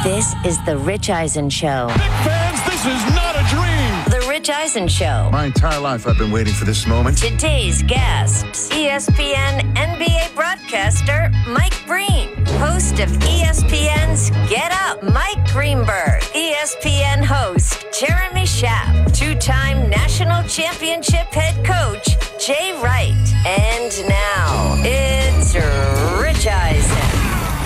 This is The Rich Eisen Show. Big fans, this is not a dream. The Rich Eisen Show. My entire life I've been waiting for this moment. Today's guests, ESPN NBA broadcaster Mike Breen, host of ESPN's Get Up, Mike Greenberg, ESPN host Jeremy Schaap, two-time national championship head coach Jay Wright. And now, it's Rich Eisen.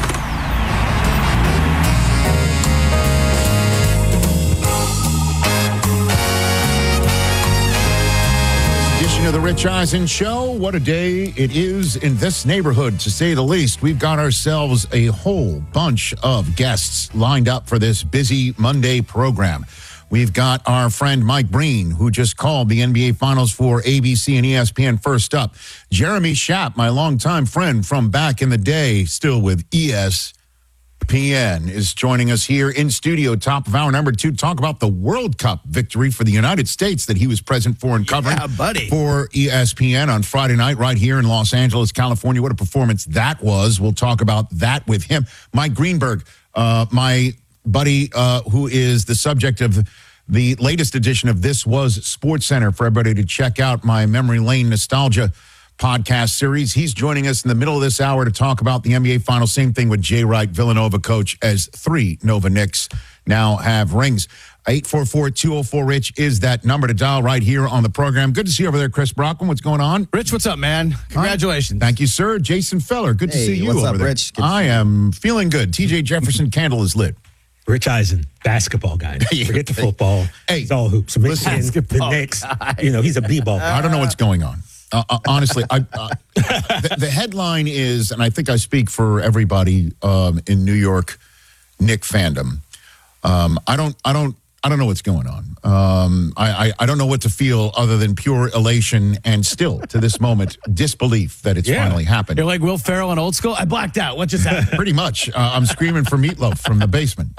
Of the Rich Eisen Show. What a day it is in this neighborhood, to say the least. We've got ourselves a whole bunch of guests lined up for this busy Monday program. We've got our friend Mike Breen, who just called the NBA Finals for ABC and ESPN. First up, Jeremy Schaap, my longtime friend from back in the day, still with ESPN, is joining us here in studio, top of hour number 2, talk about the World Cup victory for the United States that he was present for and covering for ESPN on Friday night right here in Los Angeles, California. What a performance that was. We'll talk about that with him. Mike Greenberg, my buddy, who is the subject of the latest edition of This Was Sports Center for everybody to check out, my Memory Lane Nostalgia podcast series. He's joining us in the middle of this hour to talk about the NBA Finals. Same thing with Jay Wright, Villanova coach, as 3 Nova Knicks now have rings. 844-204-RICH is that number to dial right here on the program. Good to see you over there, Chris Brockman. What's going on? Rich, what's up, man? Congratulations. Thank you, sir. Jason Feller, good to see you what's over up, there. Rich? I am feeling good. TJ Jefferson candle is lit. Rich Eisen, basketball guy. Forget the football. Hey, it's all hoops. So listen, the Knicks, he's a b-ball guy. I don't know what's going on. Honestly, the headline is, and I think I speak for everybody in New York Knick fandom. I don't know what's going on. I don't know what to feel other than pure elation and still, to this moment, disbelief that it's finally happened. You're like Will Ferrell in Old School? I blacked out. What just happened? Pretty much. I'm screaming for Meatloaf from the basement.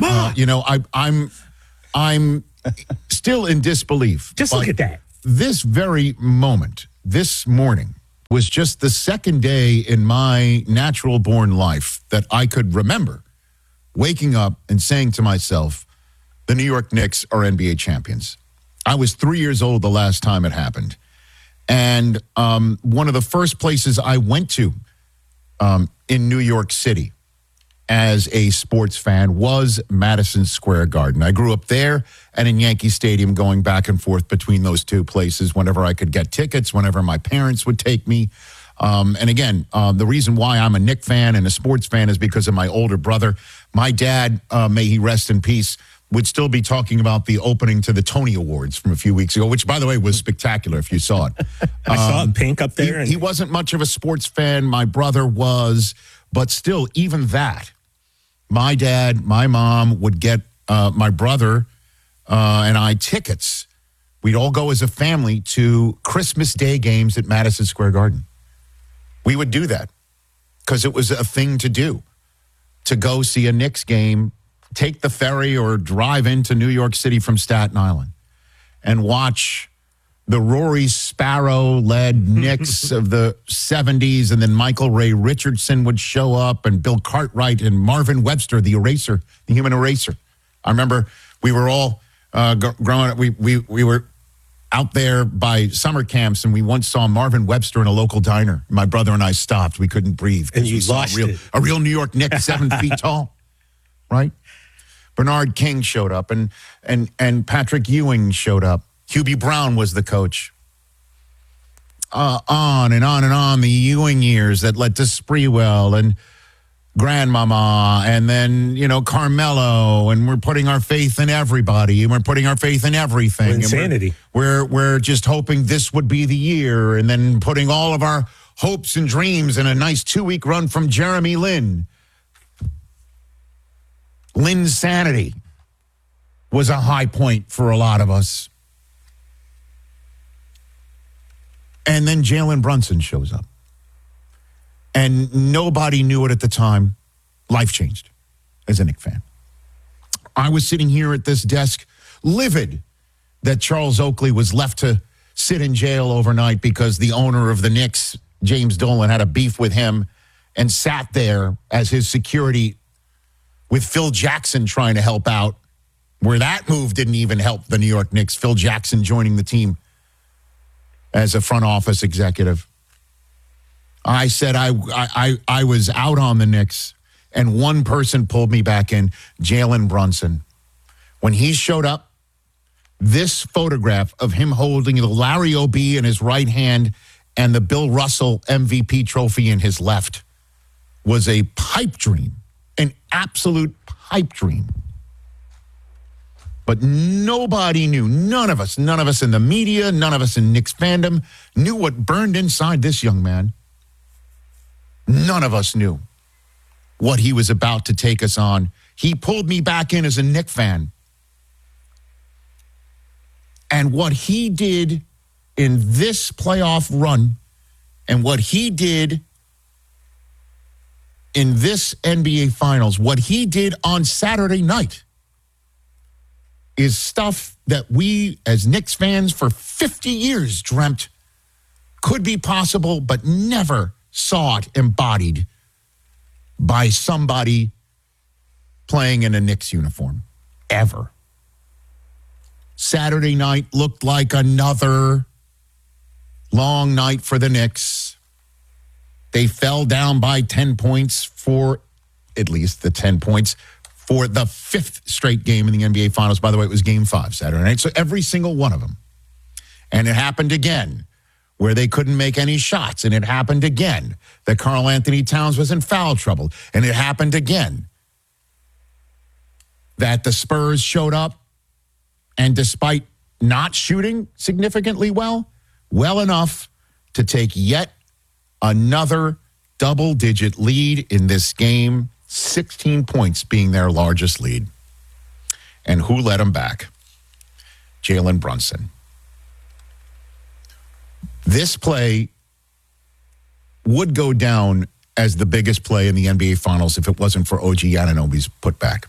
I'm still in disbelief. Just look at that. This very moment, this morning, was just the second day in my natural-born life that I could remember waking up and saying to myself, the New York Knicks are NBA champions. I was 3 years old the last time it happened. And one of the first places I went to in New York City as a sports fan was Madison Square Garden. I grew up there and in Yankee Stadium, going back and forth between those two places whenever I could get tickets, whenever my parents would take me. And again, the reason why I'm a Knick fan and a sports fan is because of my older brother. My dad, may he rest in peace, would still be talking about the opening to the Tony Awards from a few weeks ago, which, by the way, was spectacular if you saw it. I saw it pink up there. He wasn't much of a sports fan. My brother was. But still, even that, my dad, my mom would get my brother and I tickets. We'd all go as a family to Christmas Day games at Madison Square Garden. We would do that because it was a thing to do, to go see a Knicks game, take the ferry or drive into New York City from Staten Island and watch the Rory Sparrow-led Knicks of the 70s, and then Michael Ray Richardson would show up, and Bill Cartwright and Marvin Webster, the eraser, the human eraser. I remember we were all growing up. We were out there by summer camps, and we once saw Marvin Webster in a local diner. My brother and I stopped. We couldn't breathe. And you lost a real New York Knick, 7 feet tall, right? Bernard King showed up, and Patrick Ewing showed up. Hubie Brown was the coach. On and on and on, the Ewing years that led to Sprewell and Grandmama, and then, Carmelo, and we're putting our faith in everybody, and we're putting our faith in everything. Insanity. And we're just hoping this would be the year, and then putting all of our hopes and dreams in a nice 2-week run from Jeremy Lin. Lin's sanity was a high point for a lot of us. And then Jalen Brunson shows up. And nobody knew it at the time. Life changed as a Knick fan. I was sitting here at this desk, livid that Charles Oakley was left to sit in jail overnight because the owner of the Knicks, James Dolan, had a beef with him and sat there as his security with Phil Jackson trying to help out, where that move didn't even help the New York Knicks. Phil Jackson joining the team as a front office executive. I said I was out on the Knicks, and one person pulled me back in, Jalen Brunson. When he showed up, this photograph of him holding the Larry O.B. in his right hand and the Bill Russell MVP trophy in his left was a pipe dream, an absolute pipe dream. But nobody knew, none of us in the media, none of us in Knicks fandom knew what burned inside this young man. None of us knew what he was about to take us on. He pulled me back in as a Knicks fan. And what he did in this playoff run and what he did in this NBA Finals, what he did on Saturday night is stuff that we as Knicks fans for 50 years dreamt could be possible, but never saw it embodied by somebody playing in a Knicks uniform, ever. Saturday night looked like another long night for the Knicks. They fell down by 10 points for at least the 10 points for the fifth straight game in the NBA Finals. By the way, it was game 5 Saturday night. So every single one of them. And it happened again where they couldn't make any shots. And it happened again that Karl Anthony Towns was in foul trouble. And it happened again that the Spurs showed up. And despite not shooting significantly well enough to take yet another double-digit lead in this game, 16 points being their largest lead. And who led them back? Jalen Brunson. This play would go down as the biggest play in the NBA Finals if it wasn't for OG Anunoby's putback.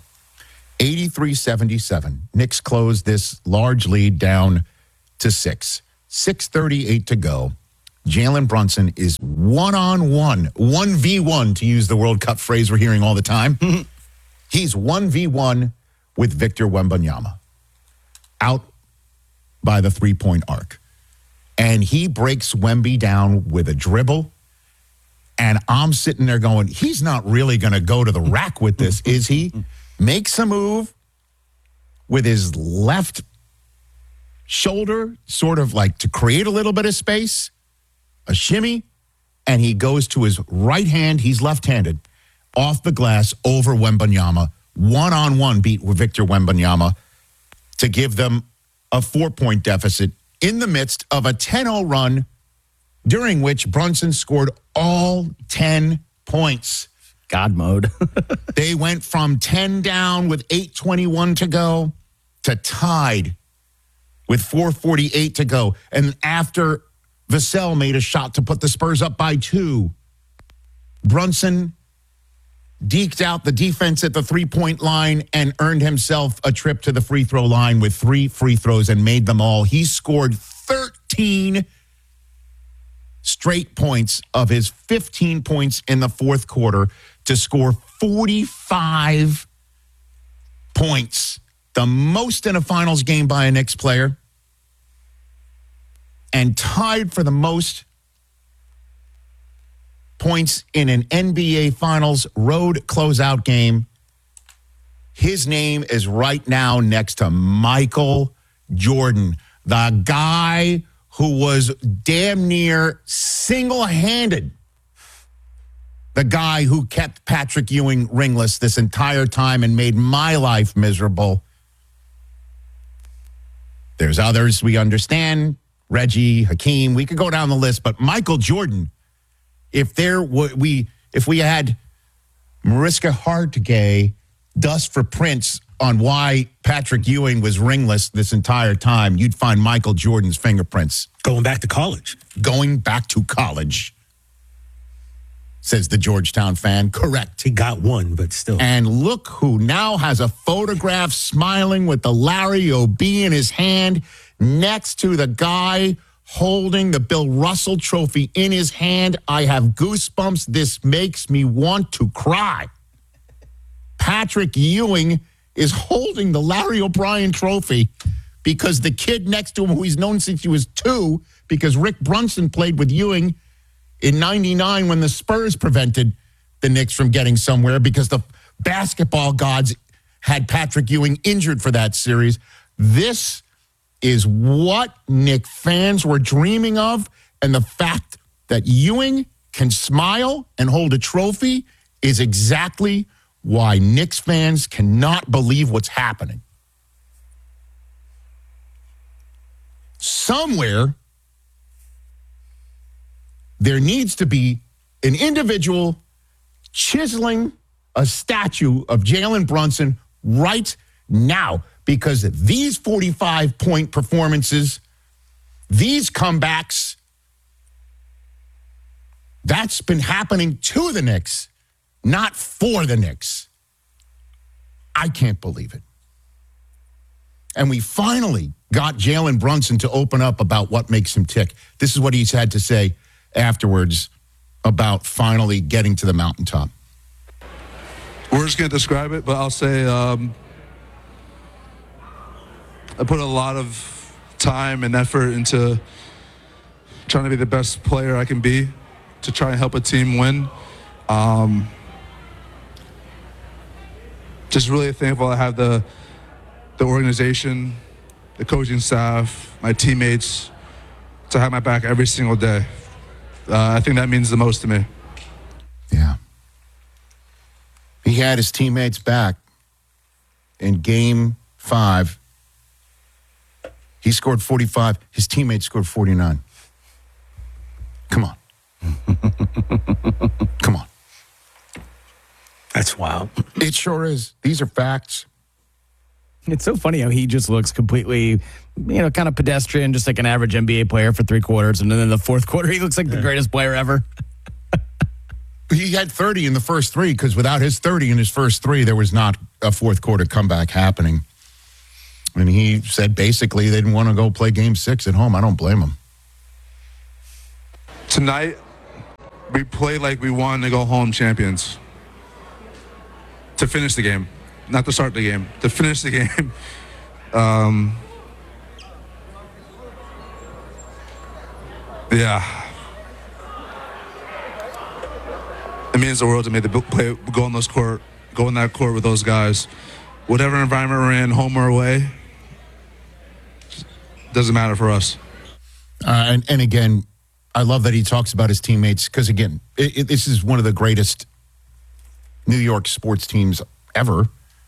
83-77. Knicks closed this large lead down to 6. 6:38 to go. Jalen Brunson is one-on-one, 1v1 to use the World Cup phrase we're hearing all the time. He's 1v1 with Victor Wembanyama out by the three-point arc. And he breaks Wemby down with a dribble. And I'm sitting there going, he's not really going to go to the rack with this, is he? Makes a move with his left shoulder, sort of like to create a little bit of space, a shimmy, and he goes to his right hand, he's left-handed, off the glass over Wembanyama, one-on-one beat with Victor Wembanyama to give them a 4-point deficit in the midst of a 10-0 run, during which Brunson scored all 10 points. God mode. They went from 10 down with 8:21 to go to tied with 4:48 to go. And after Vassell made a shot to put the Spurs up by 2, Brunson deked out the defense at the three-point line and earned himself a trip to the free throw line with 3 free throws and made them all. He scored 13 straight points of his 15 points in the fourth quarter to score 45 points, the most in a finals game by a Knicks player, and tied for the most points in an NBA Finals road closeout game. His name is right now next to Michael Jordan, the guy who was damn near single-handed, the guy who kept Patrick Ewing ringless this entire time and made my life miserable. There's others we understand, Reggie, Hakeem, we could go down the list, but Michael Jordan, if we had Mariska Hargitay dust for Prince on why Patrick Ewing was ringless this entire time, you'd find Michael Jordan's fingerprints. Going back to college. Going back to college, says the Georgetown fan. Correct. He got one, but still. And look who now has a photograph smiling with the Larry O.B. in his hand next to the guy holding the Bill Russell trophy in his hand. I have goosebumps. This makes me want to cry. Patrick Ewing is holding the Larry O'Brien trophy because the kid next to him, who he's known since he was 2, because Rick Brunson played with Ewing in 99 when the Spurs prevented the Knicks from getting somewhere because the basketball gods had Patrick Ewing injured for that series. This is what Knick fans were dreaming of, and the fact that Ewing can smile and hold a trophy is exactly why Knicks fans cannot believe what's happening. Somewhere, there needs to be an individual chiseling a statue of Jalen Brunson right now, because these 45-point performances, these comebacks, that's been happening to the Knicks, not for the Knicks. I can't believe it. And we finally got Jalen Brunson to open up about what makes him tick. This is what he's had to say afterwards about finally getting to the mountaintop. Words can't describe it, but I'll say I put a lot of time and effort into trying to be the best player I can be to try and help a team win. Just really thankful I have the organization, the coaching staff, my teammates to have my back every single day. I think that means the most to me. Yeah. He had his teammates back in Game 5. He scored 45. His teammates scored 49. Come on. Come on. That's wild. It sure is. These are facts. It's so funny how he just looks completely, kind of pedestrian, just like an average NBA player for 3 quarters. And then in the fourth quarter, he looks like the greatest player ever. He had 30 in the first 3 because without his 30 in his first 3, there was not a fourth quarter comeback happening. And he said basically they didn't want to go play Game 6 at home. I don't blame him. Tonight, we played like we wanted to go home champions. To finish the game. Not to start the game. To finish the game. Yeah. It means the world to me to go in that court with those guys. Whatever environment we're in, home or away, doesn't matter for us. And again, I love that he talks about his teammates because, again, this is one of the greatest New York sports teams ever,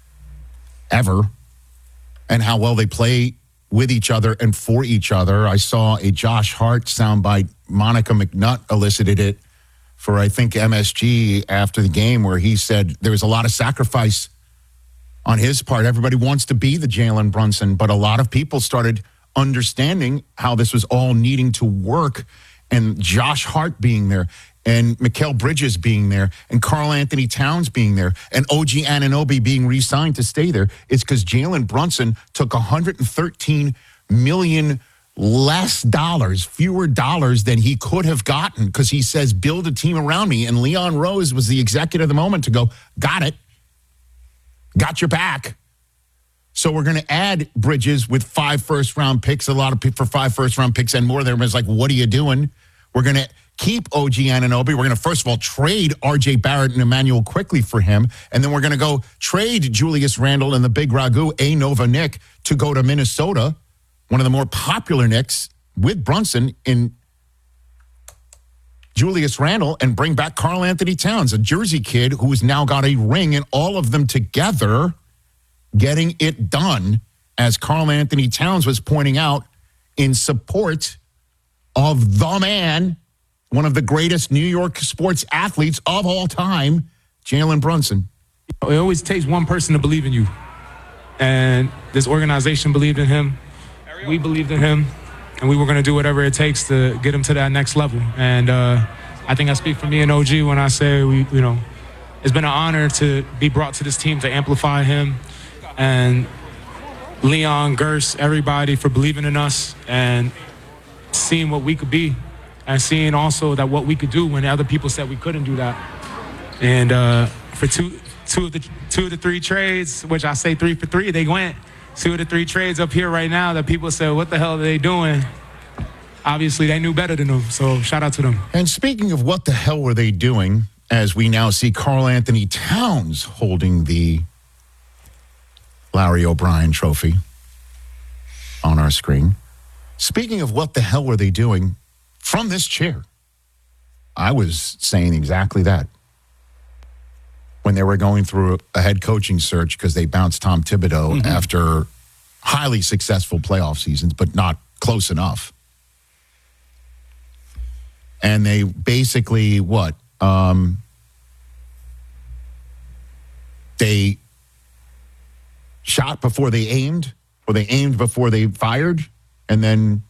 and how well they play with each other and for each other. I saw a Josh Hart soundbite. Monica McNutt elicited it for, I think, MSG after the game, where he said there was a lot of sacrifice on his part. Everybody wants to be the Jalen Brunson, but a lot of people started understanding how this was all needing to work, and Josh Hart being there, and Mikal Bridges being there, and Karl Anthony Towns being there, and OG Anunoby being re-signed to stay there. It's because Jalen Brunson took $113 million less dollars, fewer dollars than he could have gotten, because he says, build a team around me. And Leon Rose was the executive of the moment to go, got it, got your back. So we're going to add Bridges with 5 first-round picks, a lot of for 5 first-round picks and more. Everyone's like, what are you doing? We're going to keep OG Anunoby. We're going to, first of all, trade R.J. Barrett and Emmanuel Quickly for him. And then we're going to go trade Julius Randle and the big Ragu, A. Nova Nick, to go to Minnesota, one of the more popular Knicks, with Brunson in Julius Randle, and bring back Karl Anthony Towns, a Jersey kid who has now got a ring, and all of them together getting it done, as Karl Anthony Towns was pointing out, in support of the man, one of the greatest New York sports athletes of all time, Jalen Brunson. It always takes one person to believe in you. And this organization believed in him. We believed in him. And we were going to do whatever it takes to get him to that next level. And I think I speak for me and OG when I say, it's been an honor to be brought to this team to amplify him. And Leon, Gers, everybody for believing in us and seeing what we could be, and seeing also that what we could do when other people said we couldn't do that. And two of the three trades, which I say 3 for 3, they went. 2 of the 3 trades up here right now that people say, what the hell are they doing? Obviously, they knew better than them, so shout out to them. And speaking of what the hell were they doing, as we now see Karl Anthony Towns holding the Larry O'Brien trophy on our screen. Speaking of what the hell were they doing, from this chair, I was saying exactly that. When they were going through a head coaching search because they bounced Tom Thibodeau after highly successful playoff seasons, but not close enough. And they basically, they shot before they aimed, or they aimed before they fired, and then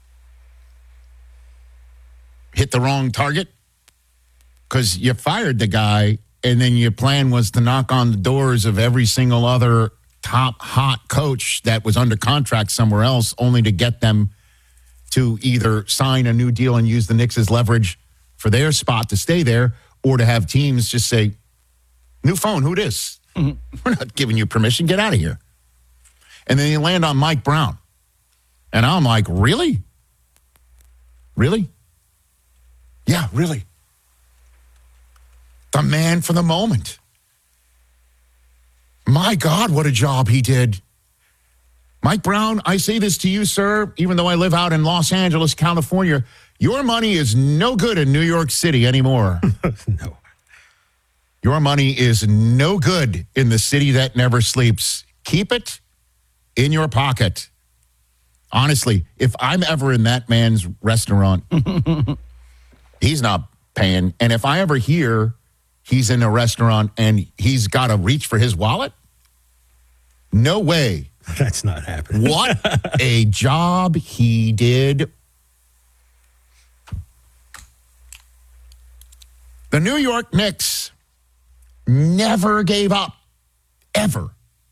hit the wrong target? Because you fired the guy, and then your plan was to knock on the doors of every single other top hot coach that was under contract somewhere else, only to get them to either sign a new deal and use the Knicks as leverage for their spot to stay there, or to have teams just say, new phone, who this? We're not giving you permission. Get out of here. And then you land on Mike Brown. And I'm like, really? Really? Yeah, really. The man for the moment. My God, what a job he did. Mike Brown, I say this to you, sir, even though I live out in Los Angeles, California, your money is no good in New York City anymore. No. Your money is no good in the city that never sleeps. Keep it in your pocket. Honestly, if I'm ever in that man's restaurant, he's not paying. And if I ever hear he's in a restaurant and he's got to reach for his wallet, no way. That's not happening. What a job he did. The New York Knicks never gave up, ever.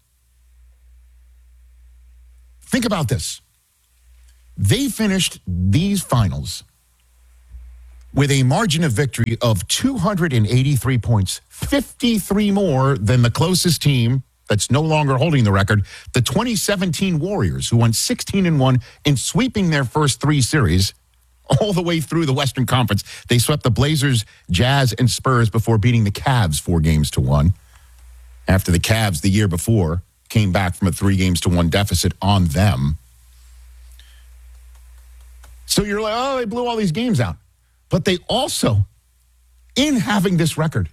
Think about this. They finished these finals with a margin of victory of 283 points, 53 more than the closest team that's no longer holding the record, the 2017 Warriors, who won 16-1 in sweeping their first 3 series all the way through the Western Conference. They swept the Blazers, Jazz, and Spurs before beating the Cavs 4-1 after the Cavs the year before came back from a 3-1 deficit on them. So you're like, oh, they blew all these games out. But they also, in having this record,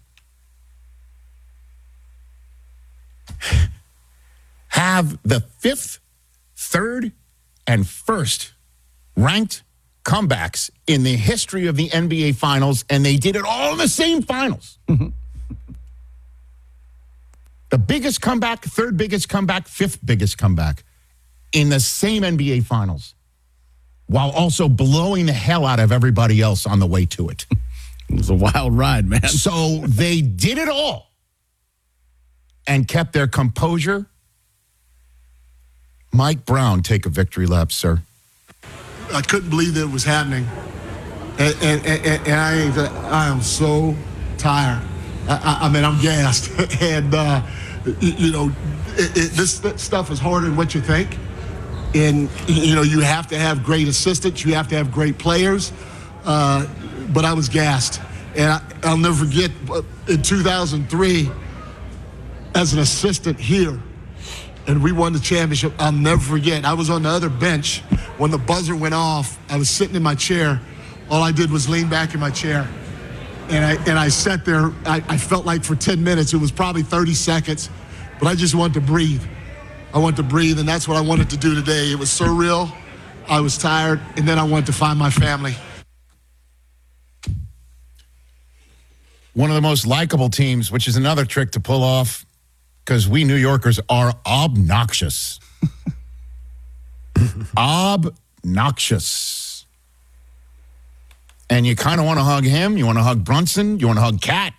have the 5th, 3rd, and 1st ranked comebacks in the history of the NBA Finals, and they did it all in the same finals. The biggest comeback, 3rd biggest comeback, 5th biggest comeback in the same NBA Finals, while also blowing the hell out of everybody else on the way to it. It was a wild ride, man. So they did it all and kept their composure. Mike Brown, take a victory lap, sir. I couldn't believe that it was happening. And I am so tired. I mean, I'm gassed. And, this stuff is harder than what you think. And, you have to have great assistants. You have to have great players. But I was gassed. And I'll never forget, in 2003, as an assistant here, and we won the championship, I'll never forget. I was on the other bench. When the buzzer went off, I was sitting in my chair. All I did was lean back in my chair. And I sat there. I felt like for 10 minutes, it was probably 30 seconds, but I just wanted to breathe. I wanted to breathe, and that's what I wanted to do today. It was surreal. I was tired, and then I wanted to find my family. One of the most likable teams, which is another trick to pull off, because we New Yorkers are obnoxious. Obnoxious. And you kind of want to hug him. You want to hug Brunson. You want to hug Cat.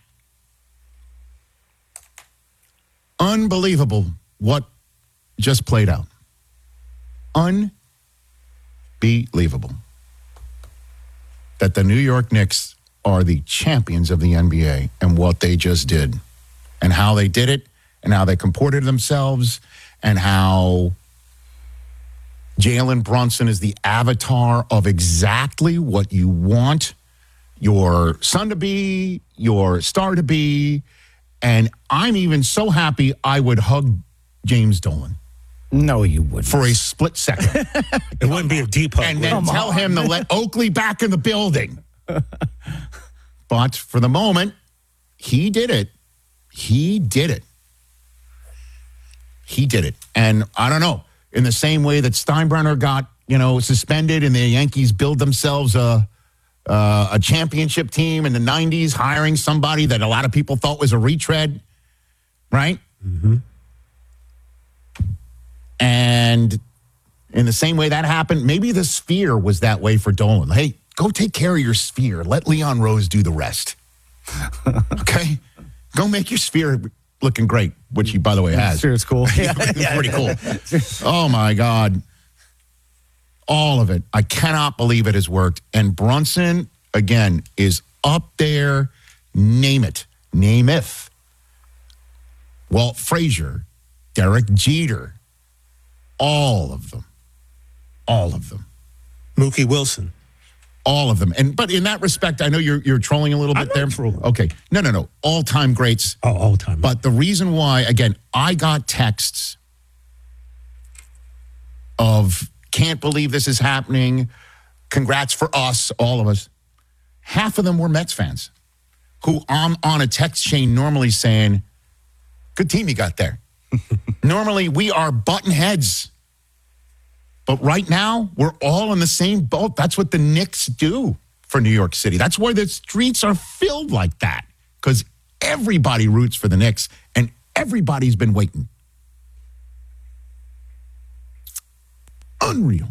Unbelievable what just played out. Unbelievable. That the New York Knicks are the champions of the NBA and what they just did. and how they did it and how they comported themselves and how Jalen Brunson is the avatar of exactly what you want your son to be, your star to be. And I'm even so happy I would hug James Dolan. No, you wouldn't. For a split second. It wouldn't be a deep hug. And then tell him to let Oakley back in the building. But for the moment, he did it. He did it. He did it. And I don't know, in the same way that Steinbrenner got, suspended and the Yankees build themselves a championship team in the 90s, hiring somebody that a lot of people thought was a retread, right? Mm-hmm. And in the same way that happened, maybe the Sphere was that way for Dolan. Hey, go take care of your Sphere. Let Leon Rose do the rest. Okay? Go make your Sphere looking great, which he, by the way, has. Sphere's cool. It's pretty cool. Oh, my God. All of it. I cannot believe it has worked. And Brunson, again, is up there. Name it. Namath. Walt Frazier. Derek Jeter. All of them. All of them. Mookie Wilson. All of them. But in that respect, I know you're trolling a little bit there. Trolling. Okay. No. All-time greats. Oh, all-time. But the reason why, again, I got texts of can't believe this is happening. Congrats for us, all of us. Half of them were Mets fans who I'm on a text chain normally saying, good team you got there. Normally, we are button heads. But right now, we're all in the same boat. That's what the Knicks do for New York City. That's why the streets are filled like that, because everybody roots for the Knicks, and everybody's been waiting. Unreal.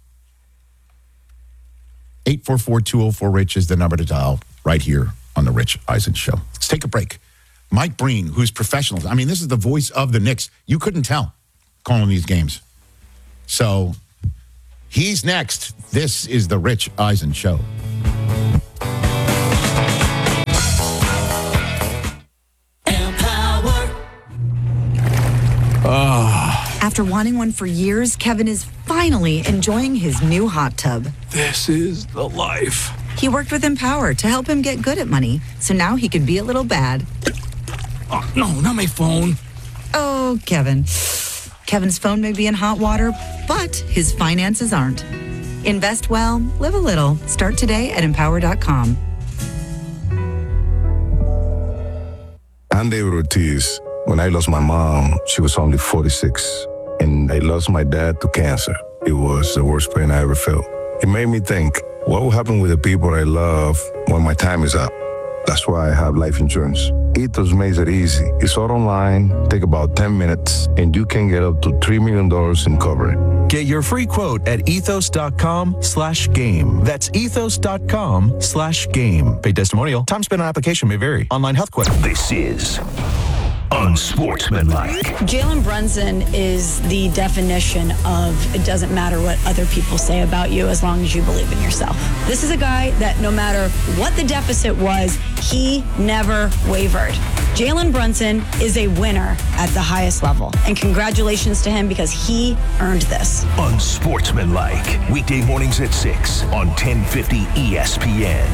844-204-RICH is the number to dial right here on The Rich Eisen Show. Let's take a break. Mike Breen, who's professional. I mean, this is the voice of the Knicks. You couldn't tell calling these games. So he's next. This is The Rich Eisen Show. After wanting one for years, Kevin is finally enjoying his new hot tub. This is the life. He worked with Empower to help him get good at money, so now he can be a little bad. Oh, no, not my phone. Oh, Kevin. Kevin's phone may be in hot water, but his finances aren't. Invest well, live a little. Start today at Empower.com. I'm David Ortiz. When I lost my mom, she was only 46. And I lost my dad to cancer. It was the worst pain I ever felt. It made me think, what will happen with the people I love when my time is up? That's why I have life insurance. Ethos makes it easy. It's all online, take about 10 minutes, and you can get up to $3 million in coverage. Get your free quote at ethos.com/game. That's ethos.com/game. Paid testimonial. Time spent on application may vary. Online health quote. This is unsportsmanlike. Jalen Brunson is the definition of it doesn't matter what other people say about you as long as you believe in yourself. This is a guy that no matter what the deficit was, he never wavered. Jalen Brunson is a winner at the highest level. And congratulations to him because he earned this. Unsportsmanlike. Weekday mornings at 6 on 1050 ESPN.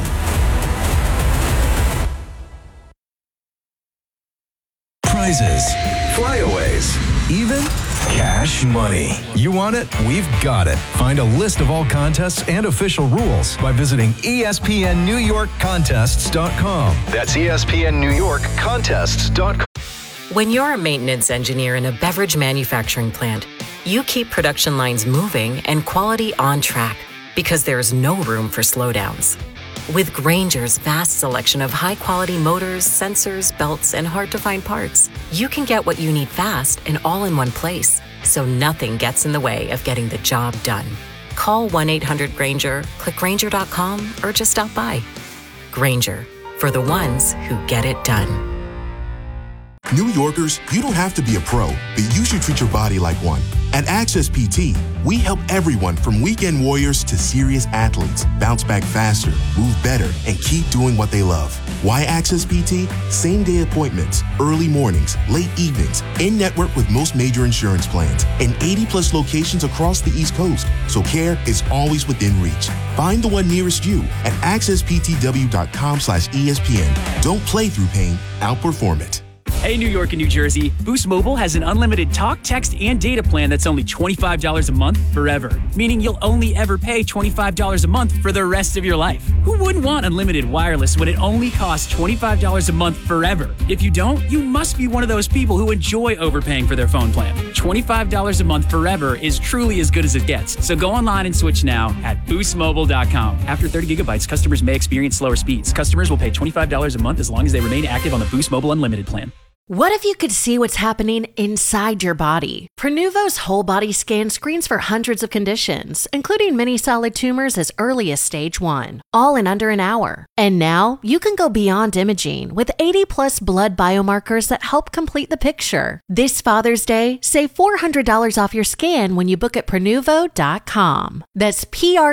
Prizes, flyaways, even cash money. You want it? We've got it. Find a list of all contests and official rules by visiting ESPNNewYorkContests.com. That's ESPNNewYorkContests.com. When you're a maintenance engineer in a beverage manufacturing plant, you keep production lines moving and quality on track because there's no room for slowdowns. With Grainger's vast selection of high-quality motors, sensors, belts, and hard-to-find parts, you can get what you need fast and all in one place, so nothing gets in the way of getting the job done. Call 1-800-GRAINGER, click Grainger.com, or just stop by. Grainger, for the ones who get it done. New Yorkers, you don't have to be a pro, but you should treat your body like one. At Access PT, we help everyone from weekend warriors to serious athletes bounce back faster, move better, and keep doing what they love. Why Access PT? Same-day appointments, early mornings, late evenings, in-network with most major insurance plans, and 80-plus locations across the East Coast, so care is always within reach. Find the one nearest you at accessptw.com/ESPN. Don't play through pain, outperform it. Hey, New York and New Jersey, Boost Mobile has an unlimited talk, text, and data plan that's only $25 a month forever, meaning you'll only ever pay $25 a month for the rest of your life. Who wouldn't want unlimited wireless when it only costs $25 a month forever? If you don't, you must be one of those people who enjoy overpaying for their phone plan. $25 a month forever is truly as good as it gets. So go online and switch now at boostmobile.com. After 30 gigabytes, customers may experience slower speeds. Customers will pay $25 a month as long as they remain active on the Boost Mobile Unlimited plan. What if you could see what's happening inside your body? Prenuvo's whole body scan screens for hundreds of conditions, including many solid tumors as early as stage 1, all in under an hour. And now you can go beyond imaging with 80+ blood biomarkers that help complete the picture. This Father's Day, save $400 off your scan when you book at Prenuvo.com. That's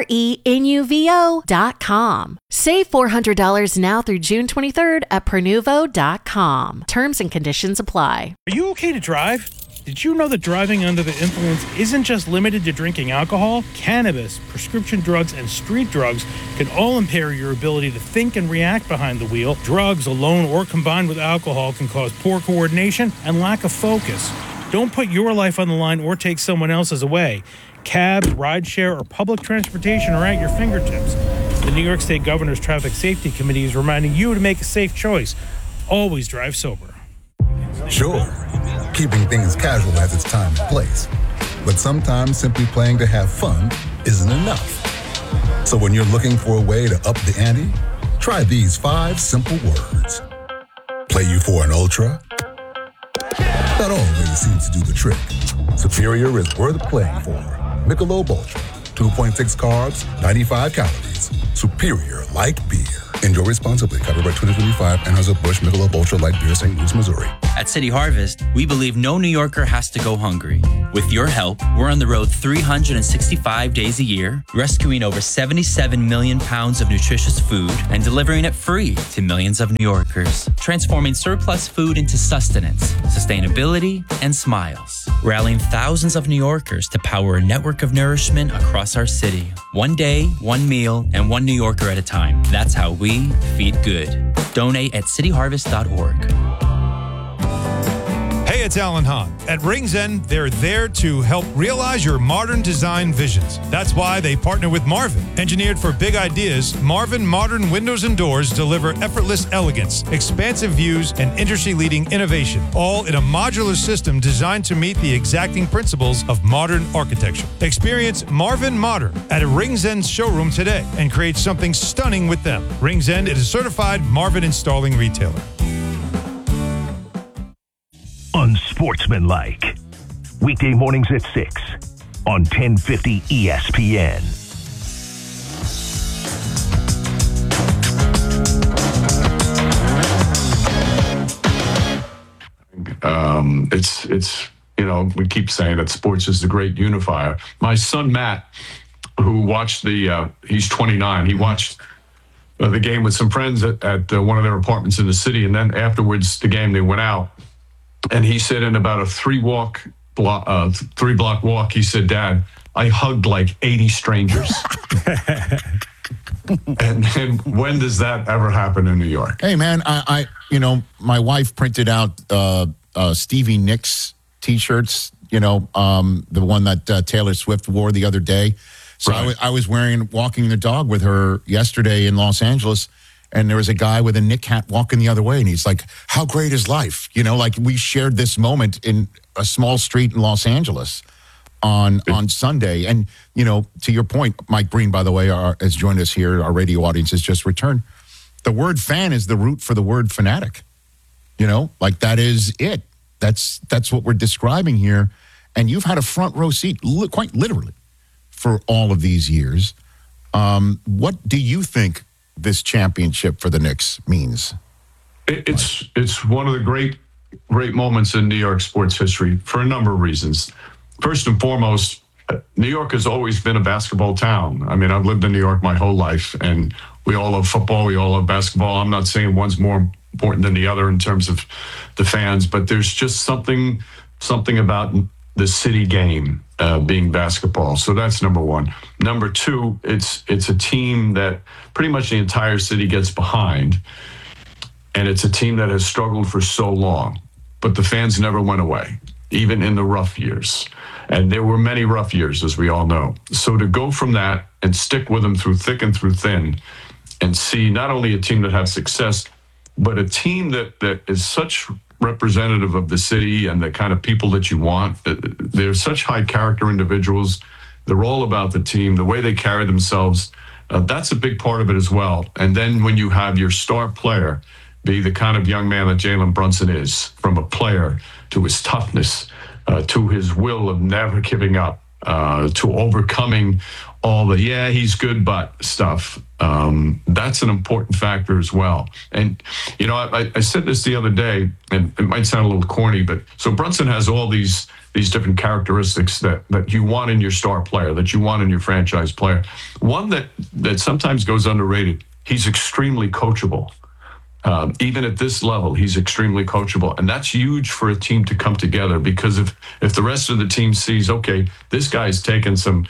Prenuvo.com. Save $400 now through June 23rd at Prenuvo.com. Terms and conditions apply. Are you okay to drive? Did you know that driving under the influence isn't just limited to drinking alcohol? Cannabis, prescription drugs, and street drugs can all impair your ability to think and react behind the wheel. Drugs alone or combined with alcohol can cause poor coordination and lack of focus. Don't put your life on the line or take someone else's away. Cabs, rideshare, or public transportation are at your fingertips. The New York State Governor's Traffic Safety Committee is reminding you to make a safe choice. Always drive sober. Sure, keeping things casual has its time and place. But sometimes simply playing to have fun isn't enough. So when you're looking for a way to up the ante, try these 5 simple words. Play you for an ultra? That always seems to do the trick. Superior is worth playing for. Michelob Ultra, 2.6 carbs, 95 calories. Superior light beer. Enjoy responsibly. Copyright 2025. Anheuser-Busch Michelob Ultra Light Beer, St. Louis, Missouri. At City Harvest, we believe no New Yorker has to go hungry. With your help, we're on the road 365 days a year, rescuing over 77 million pounds of nutritious food and delivering it free to millions of New Yorkers, transforming surplus food into sustenance, sustainability, and smiles, rallying thousands of New Yorkers to power a network of nourishment across our city. One day, one meal, and one New Yorker at a time. That's how we feed good. Donate at cityharvest.org. Hey, it's Alan Hahn. At Rings End, they're there to help realize your modern design visions. That's why they partner with Marvin. Engineered for big ideas, Marvin Modern Windows and Doors deliver effortless elegance, expansive views, and industry-leading innovation, all in a modular system designed to meet the exacting principles of modern architecture. Experience Marvin Modern at a Rings End showroom today and create something stunning with them. Rings End is a certified Marvin installing retailer. Unsportsmanlike. Weekday mornings at 6 on 1050 ESPN. It's we keep saying that sports is the great unifier. My son Matt, who watched he's 29. He watched the game with some friends at one of their apartments in the city, and then afterwards the game they went out. And he said in about a 3-block walk, he said, "Dad, I hugged like 80 strangers." and when does that ever happen in New York? Hey, man, I my wife printed out Stevie Nicks T-shirts, the one that Taylor Swift wore the other day. So right. I was walking the dog with her yesterday in Los Angeles, and there was a guy with a Nick hat walking the other way, and he's like, "How great is life?" Like we shared this moment in a small street in Los Angeles on Sunday. And, to your point, Mike Breen, by the way, has joined us here. Our radio audience has just returned. The word fan is the root for the word fanatic. That is it. That's what we're describing here. And you've had a front row seat, quite literally, for all of these years. What do you think this championship for the Knicks means? It's one of the great great moments in New York sports history for a number of reasons. First and foremost, New York has always been a basketball town. I mean, I've lived in New York my whole life, and we all love football. We all love basketball. I'm not saying one's more important than the other in terms of the fans, but there's just something about the city game being basketball. So that's number one. Number two, it's a team that pretty much the entire city gets behind, and it's a team that has struggled for so long, but the fans never went away, even in the rough years. And there were many rough years, as we all know. So to go from that and stick with them through thick and through thin and see not only a team that has success, but a team that is such representative of the city and the kind of people that you want. They're such high character individuals. They're all about the team, the way they carry themselves. That's a big part of it as well. And then when you have your star player be the kind of young man that Jalen Brunson is, from a player to his toughness, to his will of never giving up, to overcoming all the, he's good, but stuff. That's an important factor as well. And, you know, I said this the other day, and it might sound a little corny, but so Brunson has all these different characteristics that you want in your star player, that you want in your franchise player. One that sometimes goes underrated, he's extremely coachable. Even at this level, he's extremely coachable. And that's huge for a team to come together, because if the rest of the team sees, okay, this guy's taken some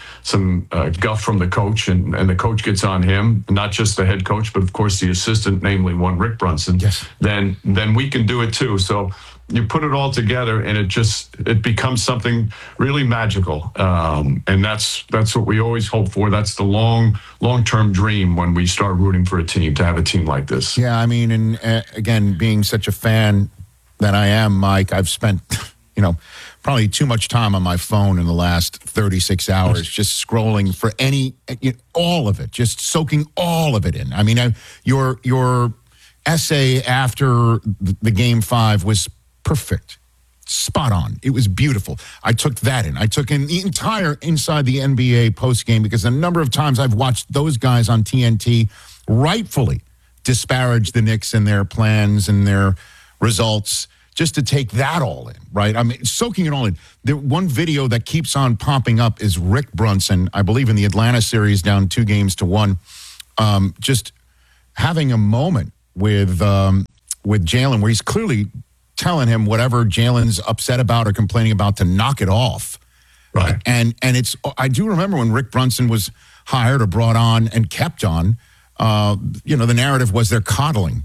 guff from the coach and the coach gets on him, not just the head coach, but of course the assistant, namely one Rick Brunson, yes, then we can do it too. So you put it all together and it becomes something really magical. And that's what we always hope for. That's the long-term dream when we start rooting for a team, to have a team like this. Yeah, I mean, and again, being such a fan that I am, Mike, I've spent, probably too much time on my phone in the last 36 hours, just scrolling for all of it, just soaking all of it in. I mean, your essay after the Game 5 was perfect, spot on. It was beautiful. I took that in. I took in the entire Inside the NBA postgame, because a number of times I've watched those guys on TNT rightfully disparage the Knicks and their plans and their results, just to take that all in, right? I mean, soaking it all in. The one video that keeps on popping up is Rick Brunson, I believe in the Atlanta series, down 2-1, just having a moment with Jalen, where he's clearly telling him whatever Jalen's upset about or complaining about to knock it off. Right. And I do remember when Rick Brunson was hired or brought on and kept on, the narrative was they're coddling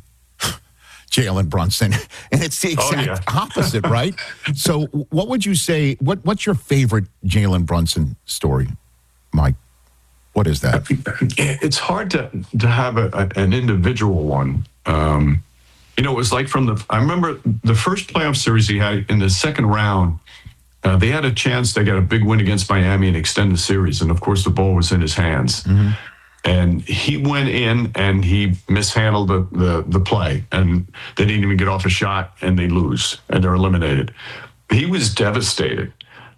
Jalen Brunson. And it's the exact opposite, right? So what would you say, what's your favorite Jalen Brunson story, Mike? What is that? It's hard to have an individual one. It was like I remember the first playoff series he had in the second round, they had a chance to get a big win against Miami and extend the series. And of course, the ball was in his hands. Mm-hmm. And he went in and he mishandled the play, and they didn't even get off a shot, and they lose and they're eliminated. He was devastated,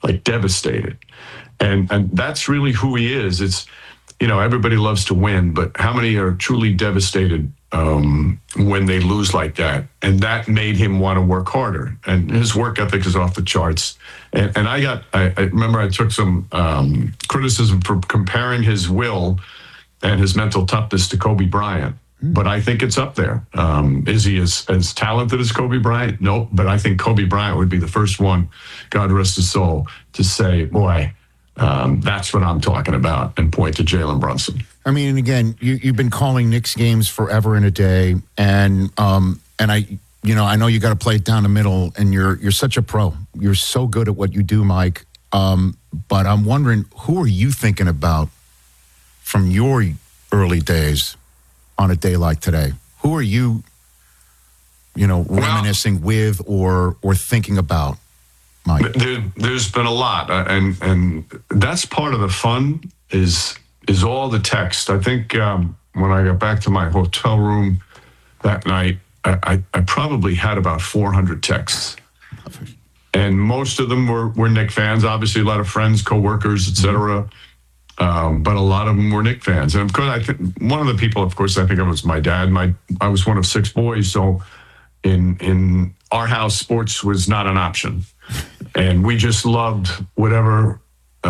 And that's really who he is. It's, everybody loves to win, but how many are truly devastated when they lose like that? And that made him want to work harder. And his work ethic is off the charts. And I remember I took some criticism for comparing his will and his mental toughness to Kobe Bryant. But I think it's up there. Is he as talented as Kobe Bryant? Nope. But I think Kobe Bryant would be the first one, God rest his soul, to say, boy, that's what I'm talking about, and point to Jalen Brunson. I mean, again, you've been calling Knicks games forever and a day, and I know you got to play it down the middle, and you're such a pro. You're so good at what you do, Mike. But I'm wondering, who are you thinking about from your early days on a day like today? Who are you, reminiscing with or thinking about, Mike? There's been a lot, and that's part of the fun is all the text. I think when I got back to my hotel room that night, I probably had about 400 texts. And most of them were Knick fans, obviously a lot of friends, coworkers, etc. But a lot of them were Knick fans. And of course, one of the people, of course, I think it was my dad. I was one of 6 boys, so in our house, sports was not an option, and we just loved whatever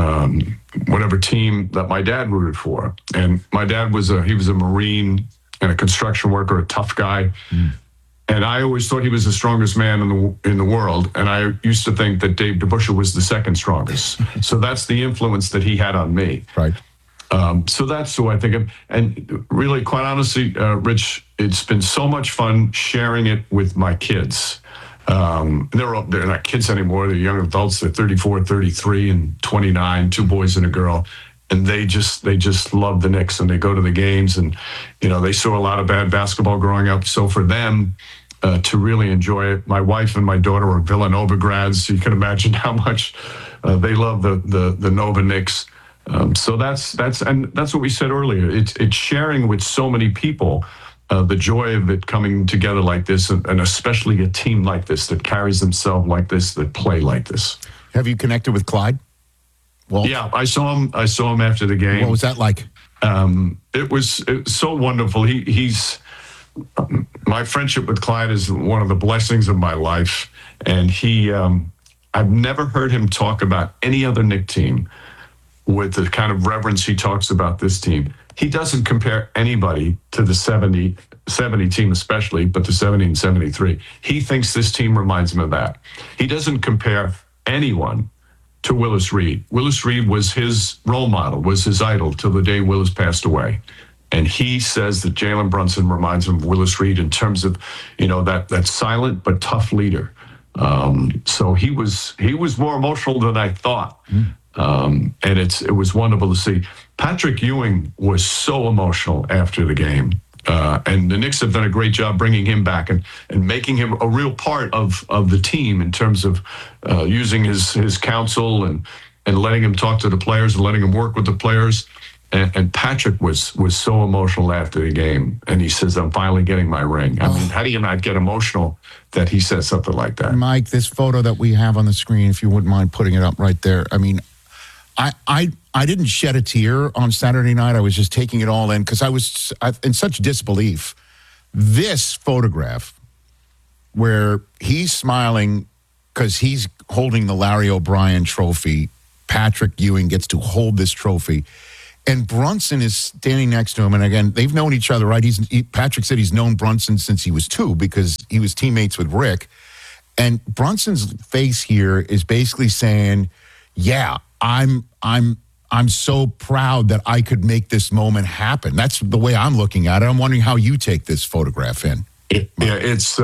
team that my dad rooted for. And my dad was a Marine and a construction worker, a tough guy. And I always thought he was the strongest man in the world. And I used to think that Dave DeBusschere was the second strongest. So that's the influence that he had on me. Right. So that's who I think of. And really, quite honestly, Rich, it's been so much fun sharing it with my kids. They're not kids anymore. They're young adults. They're 34, 33, and 29, 2 boys and a girl. And they just love the Knicks, and they go to the games, and they saw a lot of bad basketball growing up. So for them to really enjoy it, my wife and my daughter are Villanova grads, so you can imagine how much they love the Nova Knicks. So that's what we said earlier. It's sharing with so many people the joy of it coming together like this, and especially a team like this that carries themselves like this, that play like this. Have you connected with Clyde? Walt? Yeah, I saw him after the game. What was that like? It was so wonderful. He's my friendship with Clyde is one of the blessings of my life, and I've never heard him talk about any other Knick team with the kind of reverence he talks about this team. He doesn't compare anybody to the 70 team especially, but the 70 and 73. He thinks this team reminds him of that. He doesn't compare anyone to Willis Reed. Willis Reed was his role model, was his idol till the day Willis passed away. And he says that Jalen Brunson reminds him of Willis Reed in terms of, that silent but tough leader. So he was more emotional than I thought. And it was wonderful to see. Patrick Ewing was so emotional after the game. And the Knicks have done a great job bringing him back and making him a real part of the team in terms of using his counsel and letting him talk to the players and letting him work with the players. And Patrick was so emotional after the game. And he says, I'm finally getting my ring. I mean, how do you not get emotional that he says something like that? Mike, this photo that we have on the screen, if you wouldn't mind putting it up right there. I mean, I didn't shed a tear on Saturday night. I was just taking it all in because I was in such disbelief. This photograph where he's smiling because he's holding the Larry O'Brien trophy. Patrick Ewing gets to hold this trophy. And Brunson is standing next to him. And again, they've known each other, right? Patrick said he's known Brunson since he was 2 because he was teammates with Rick. And Brunson's face here is basically saying, yeah, I'm so proud that I could make this moment happen. That's the way I'm looking at it. I'm wondering how you take this photograph in. It's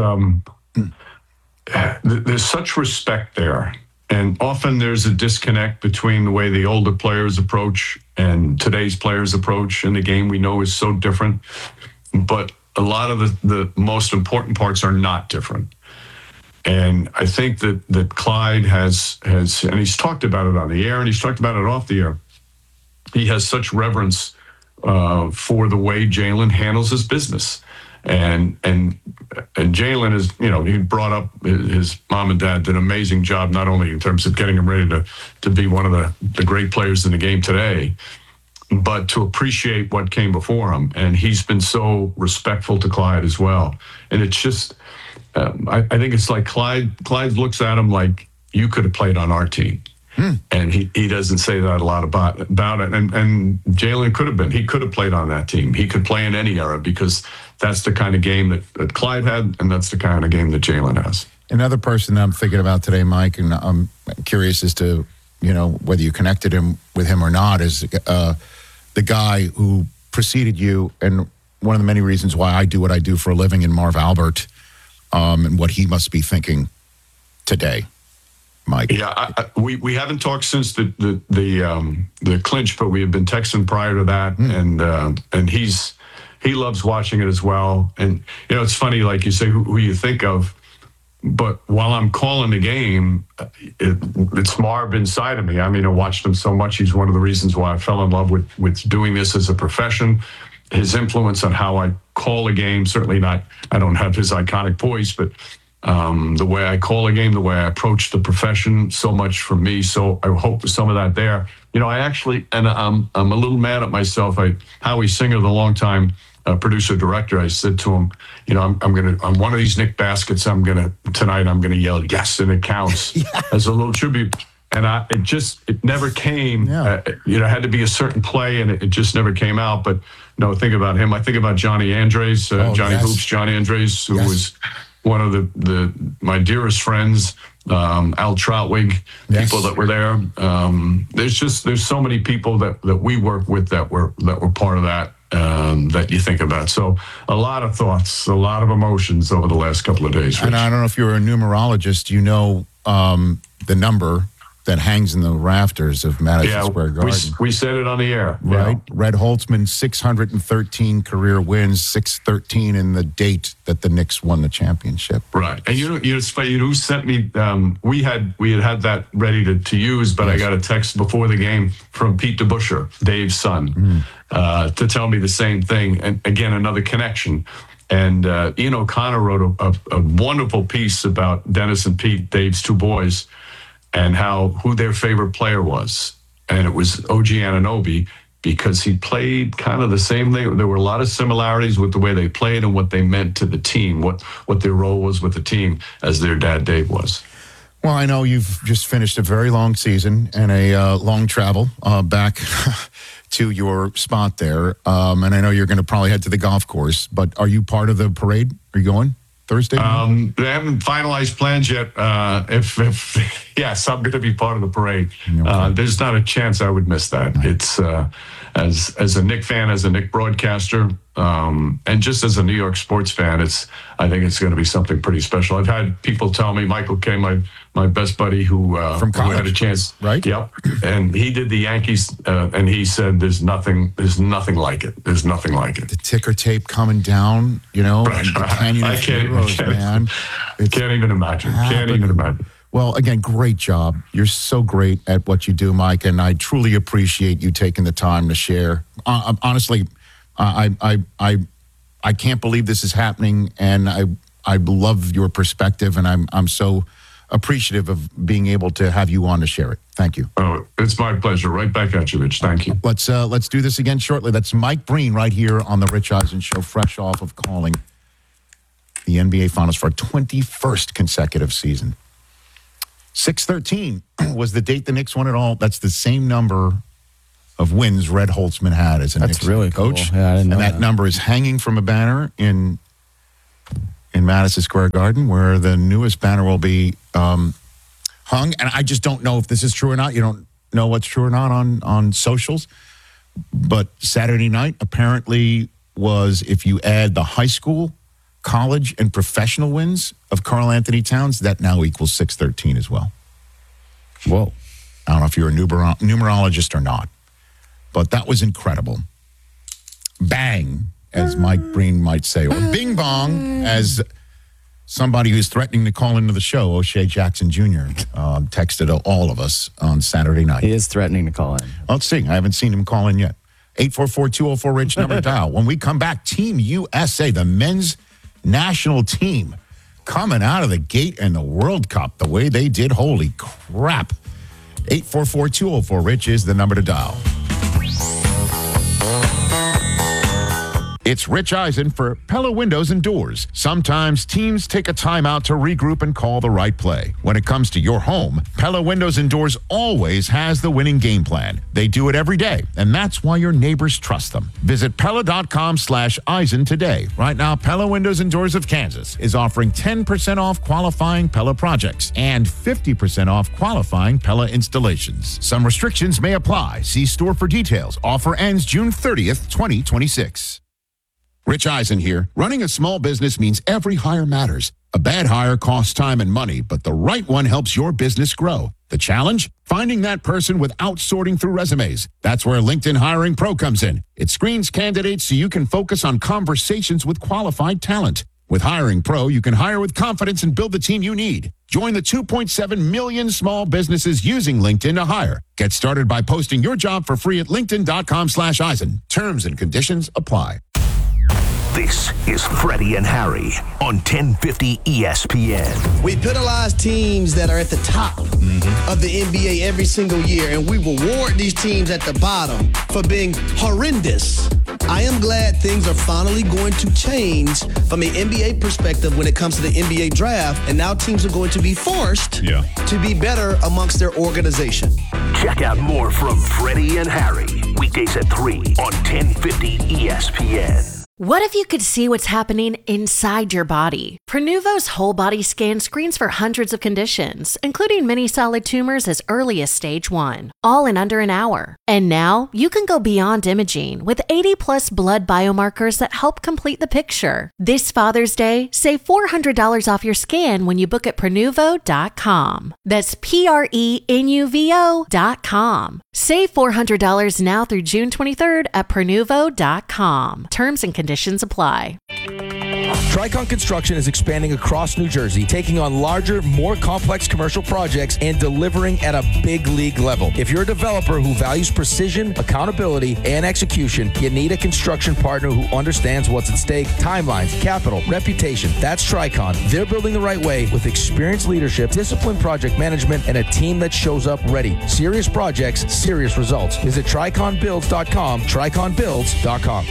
there's such respect there. And often there's a disconnect between the way the older players approach and today's players approach. And the game we know is so different. But a lot of the most important parts are not different. And I think that Clyde has, and he's talked about it on the air and he's talked about it off the air. He has such reverence for the way Jalen handles his business. And Jalen is, he brought up his mom and dad did an amazing job, not only in terms of getting him ready to be one of the great players in the game today, but to appreciate what came before him. And he's been so respectful to Clyde as well. And it's just, I think it's like Clyde looks at him like, you could have played on our team. And he doesn't say that a lot about it. And Jalen could have been. He could have played on that team. He could play in any era because that's the kind of game that Clyde had, and that's the kind of game that Jalen has. Another person that I'm thinking about today, Mike, and I'm curious as to, whether you connected with him or not, is the guy who preceded you, and one of the many reasons why I do what I do for a living, in Marv Albert, and what he must be thinking today. Mike. Yeah, we haven't talked since the clinch, but we have been texting prior to that, and he loves watching it as well. And it's funny, like you say, who you think of, but while I'm calling the game, it's Marv inside of me. I mean, I watched him so much. He's one of the reasons why I fell in love with doing this as a profession. His influence on how I call a game, certainly not. I don't have his iconic voice, but. The way I call a game, the way I approach the profession, so much for me. So I hope there's some of that there. I actually, and I'm a little mad at myself. Howie Singer, the longtime producer director, I said to him, I'm going to, on one of these Knick baskets, tonight I'm going to yell, yes, and it counts as a little tribute. And it never came. It had to be a certain play, and it just never came out. But think about him. I think about Johnny Andres, Hoops, Johnny Andres, who was one of my dearest friends. Al Troutwig, people that were there. There's so many people that we work with that were part of that. That you think about. So a lot of thoughts, a lot of emotions over the last couple of days. Rich. And I don't know if you're a numerologist, the number that hangs in the rafters of Madison Square Garden. We said it on the air. Right. Red Holtzman, 613 career wins, 613 in the date that the Knicks won the championship. Right. And who sent me, we had that ready to use, but I got a text before the game from Pete DeBuscher, Dave's son, to tell me the same thing. And again, another connection. And Ian O'Connor wrote a wonderful piece about Dennis and Pete, Dave's two boys, and who their favorite player was. And it was OG Anunoby, because he played kind of the same thing. There were a lot of similarities with the way they played and what they meant to the team, what their role was with the team, as their dad, Dave, was. Well, I know you've just finished a very long season and a long travel back to your spot there. And I know you're going to probably head to the golf course, but are you part of the parade? Are you going Thursday? They haven't finalized plans yet. Yes, I'm going to be part of the parade. Okay. There's not a chance I would miss that. Right. It's as a Knick fan, as a Knick broadcaster, and just as a New York sports fan, I think it's going to be something pretty special. I've had people tell me, Michael Kay, my best buddy who had a chance, right? Yep, and he did the Yankees, and he said, "There's nothing like it. There's nothing like it." The ticker tape coming down, right. And the Canyon of Heroes, man. Can't even imagine. Can't even imagine. Well, again, great job. You're so great at what you do, Mike, and I truly appreciate you taking the time to share. Honestly, I can't believe this is happening, and I love your perspective, and I'm so appreciative of being able to have you on to share it. Thank you. Oh, it's my pleasure. Right back at you, Rich. Thank you. Let's do this again shortly. That's Mike Breen right here on the Rich Eisen Show, fresh off of calling the NBA Finals for a 21st consecutive season. 613 was the date the Knicks won it all. That's the same number of wins Red Holtzman had as a Knicks really coach. Cool. Yeah, I didn't know that number is hanging from a banner in Madison Square Garden, where the newest banner will be hung. And I just don't know if this is true or not. You don't know what's true or not on socials. But Saturday night apparently was, if you add the high school, college, and professional wins of Karl Anthony Towns, that now equals 613 as well. Whoa. I don't know if you're a numerologist or not, but that was incredible. Bang, as Mike Breen might say, or bing bong, as somebody who's threatening to call into the show, O'Shea Jackson Jr., texted all of us on Saturday night. He is threatening to call in. Let's see. I haven't seen him call in yet. 844-204-RICH, number dial. When we come back, Team USA, the men's national team, coming out of the gate in the World Cup the way they did. Holy crap. 844-204-RICH is the number to dial. It's Rich Eisen for Pella Windows and Doors. Sometimes teams take a timeout to regroup and call the right play. When it comes to your home, Pella Windows and Doors always has the winning game plan. They do it every day, and that's why your neighbors trust them. Visit Pella.com/Eisen today. Right now, Pella Windows and Doors of Kansas is offering 10% off qualifying Pella projects and 50% off qualifying Pella installations. Some restrictions may apply. See store for details. Offer ends June 30th, 2026. Rich Eisen here. Running a small business means every hire matters. A bad hire costs time and money, but the right one helps your business grow. The challenge? Finding that person without sorting through resumes. That's where LinkedIn Hiring Pro comes in. It screens candidates so you can focus on conversations with qualified talent. With Hiring Pro, you can hire with confidence and build the team you need. Join the 2.7 million small businesses using LinkedIn to hire. Get started by posting your job for free at linkedin.com/Eisen. Terms and conditions apply. This is Freddie and Harry on 1050 ESPN. We penalize teams that are at the top of the NBA every single year, and we reward these teams at the bottom for being horrendous I am glad things are finally going to change from an NBA perspective when it comes to the NBA draft, and now teams are going to be forced to be better amongst their organization. Check out more from Freddie and Harry, weekdays at 3 on 1050 ESPN. What if you could see what's happening inside your body? Prenuvo's whole body scan screens for hundreds of conditions, including many solid tumors as early as stage 1, all in under an hour. And now you can go beyond imaging with 80 plus blood biomarkers that help complete the picture. This Father's Day, save $400 off your scan when you book at Prenuvo.com. That's Prenuvo.com. Save $400 now through June 23rd at Prenuvo.com. Terms and conditions apply. Tricon Construction is expanding across New Jersey, taking on larger, more complex commercial projects and delivering at a big league level. If you're a developer who values precision, accountability, and execution, you need a construction partner who understands what's at stake, timelines, capital, reputation. That's Tricon. They're building the right way with experienced leadership, disciplined project management, and a team that shows up ready. Serious projects, serious results. Visit TriconBuilds.com, TriconBuilds.com.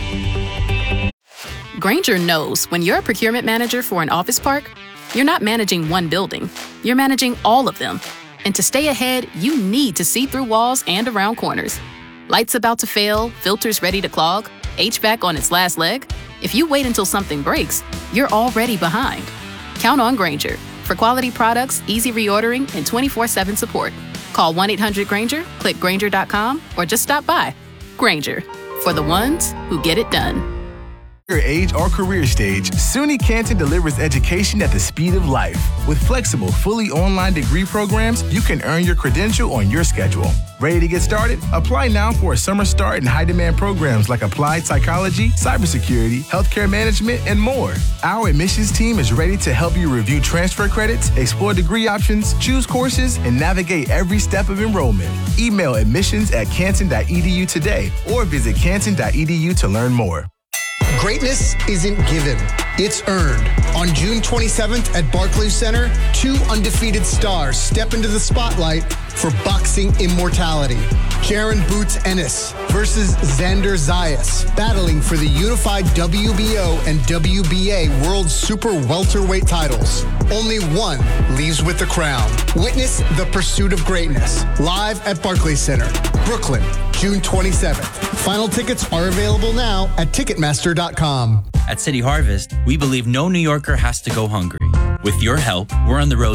Grainger knows when you're a procurement manager for an office park, you're not managing one building, you're managing all of them. And to stay ahead, you need to see through walls and around corners. Lights about to fail, filters ready to clog, HVAC on its last leg. If you wait until something breaks, you're already behind. Count on Grainger for quality products, easy reordering, and 24/7 support. Call 1-800-GRAINGER, click Grainger.com, or just stop by. Grainger, for the ones who get it done. Age or career stage, SUNY Canton delivers education at the speed of life. With flexible, fully online degree programs, you can earn your credential on your schedule. Ready to get started? Apply now for a summer start in high-demand programs like applied psychology, cybersecurity, healthcare management, and more. Our admissions team is ready to help you review transfer credits, explore degree options, choose courses, and navigate every step of enrollment. Email admissions@canton.edu today or visit canton.edu to learn more. Greatness isn't given, it's earned. On June 27th at Barclays Center, 2 undefeated stars step into the spotlight for boxing immortality. Jaron Boots Ennis versus Xander Zayas, battling for the unified WBO and WBA World Super Welterweight titles. Only one leaves with the crown. Witness the pursuit of greatness, live at Barclays Center, Brooklyn, June 27th. Final tickets are available now at Ticketmaster.com. At City Harvest, we believe no New Yorker has to go hungry. With your help, we're on the road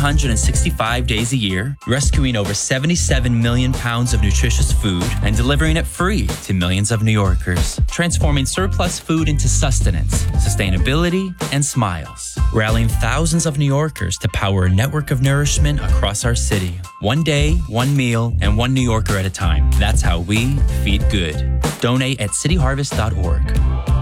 365 days a year, rescuing over 77 million pounds of nutritious food and delivering it free to millions of New Yorkers, transforming surplus food into sustenance, sustainability, and smiles, rallying thousands of New Yorkers to power a network of nourishment across our city. One day, one meal, and one New Yorker at a time. That's how we feed good. Donate at cityharvest.org.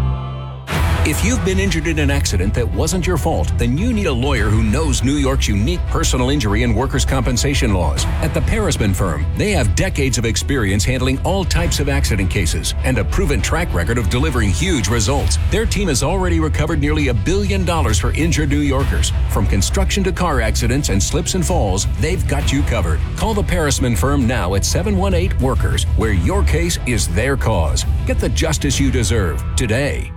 If you've been injured in an accident that wasn't your fault, then you need a lawyer who knows New York's unique personal injury and workers' compensation laws. At the Parisman Firm, they have decades of experience handling all types of accident cases and a proven track record of delivering huge results. Their team has already recovered nearly $1 billion for injured New Yorkers. From construction to car accidents and slips and falls, they've got you covered. Call the Parisman Firm now at 718-WORKERS, where your case is their cause. Get the justice you deserve today.